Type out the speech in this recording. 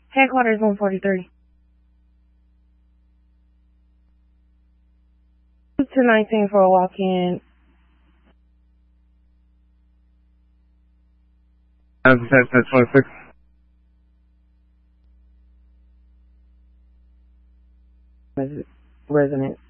Headquarters 143. 219 for a walk-in. That's 26. Resident.